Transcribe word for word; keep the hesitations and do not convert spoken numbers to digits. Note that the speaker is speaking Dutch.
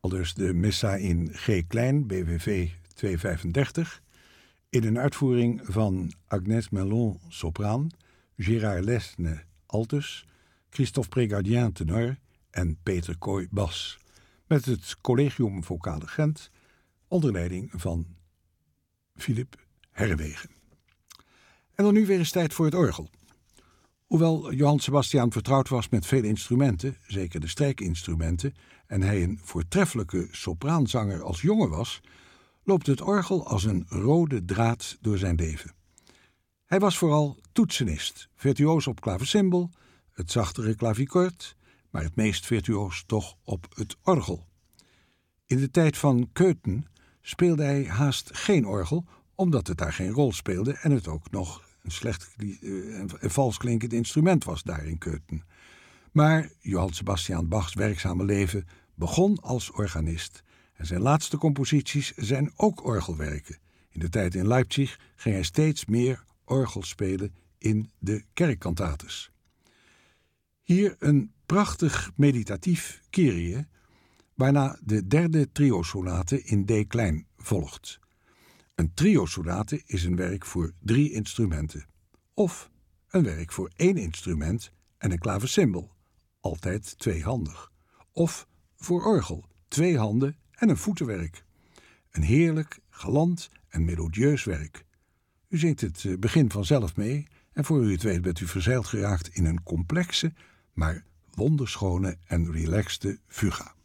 aldus de Missa in G klein, B W V tweehonderdvijfendertig, in een uitvoering van Agnès Melon, sopraan, Gérard Lesne, altus, Christophe Prégardien, tenor en Peter Kooi, bas, met het Collegium Vocale Gent onder leiding van Philippe Herrewegen. En dan nu weer eens tijd voor het orgel. Hoewel Johann Sebastian vertrouwd was met vele instrumenten, zeker de strijkinstrumenten, en hij een voortreffelijke sopraanzanger als jongen was, loopt het orgel als een rode draad door zijn leven. Hij was vooral toetsenist, virtuoos op klavecimbal, het zachtere klaviekord, maar het meest virtuoos toch op het orgel. In de tijd van Köthen speelde hij haast geen orgel, omdat het daar geen rol speelde en het ook nog een slecht uh, en vals klinkend instrument was daar in Köthen. Maar Johann Sebastian Bachs werkzame leven begon als organist en zijn laatste composities zijn ook orgelwerken. In de tijd in Leipzig ging hij steeds meer orgel spelen in de kerkkantates. Hier een prachtig meditatief Kyrie, waarna de derde triosonate in D klein volgt. Een triosonate is een werk voor drie instrumenten, of een werk voor één instrument en een klavecimbal, altijd tweehandig, of voor orgel, twee handen en een voetenwerk. Een heerlijk, galant en melodieus werk. U zingt het begin vanzelf mee en voor u het weet bent u verzeild geraakt in een complexe, maar wonderschone en relaxte fuga.